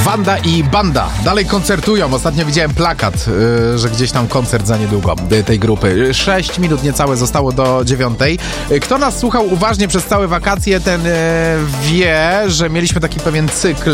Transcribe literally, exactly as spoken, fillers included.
Wanda i Banda dalej koncertują. Ostatnio widziałem plakat, yy, że gdzieś tam koncert za niedługo yy, tej grupy. Sześć minut niecałe zostało do dziewiątej. Yy, kto nas słuchał uważnie przez całe wakacje, ten yy, wie, że mieliśmy taki pewien cykl